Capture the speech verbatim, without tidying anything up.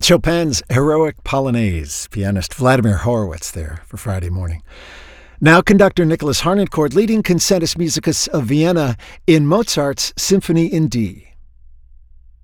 Chopin's Heroic Polonaise, pianist Vladimir Horowitz there for Friday morning. Now conductor Nicholas Harnoncourt leading Concertus Musicus of Vienna in Mozart's Symphony in D.